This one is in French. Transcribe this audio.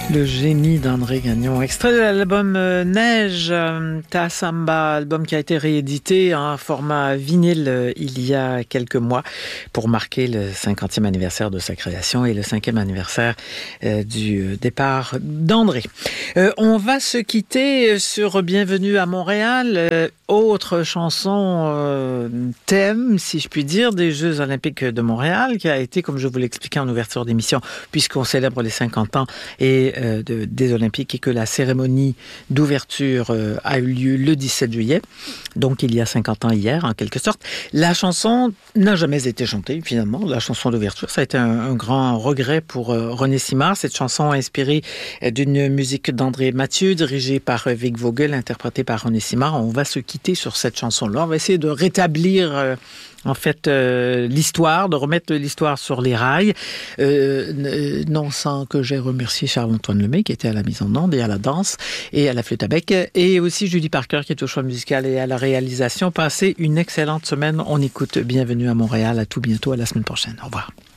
Le génie d'André Gagnon, extrait de l'album Neige, Ta Samba, album qui a été réédité en format vinyle il y a quelques mois pour marquer le 50e anniversaire de sa création et le 5e anniversaire du départ d'André. On va se quitter sur Bienvenue à Montréal, autre chanson thème, si je puis dire, des Jeux olympiques de Montréal, qui a été, comme je vous l'expliquais en ouverture d'émission, puisqu'on célèbre les 50 ans et des Olympiques et que la cérémonie d'ouverture a eu lieu le 17 juillet, donc il y a 50 ans hier, en quelque sorte. La chanson n'a jamais été chantée, finalement, la chanson d'ouverture. Ça a été un grand regret pour René Simard. Cette chanson inspirée d'une musique d'André Mathieu, dirigée par Vic Vogel, interprétée par René Simard. On va se quitter sur cette chanson-là. On va essayer de rétablir l'histoire, de remettre l'histoire sur les rails, non sans que j'ai remercié Charles-Antoine Lemay qui était à la mise en onde et à la danse et à la flûte à bec, et aussi Julie Parker qui est au choix musical et à la réalisation. Passez une excellente semaine. On écoute Bienvenue à Montréal. À tout bientôt, à la semaine prochaine. Au revoir.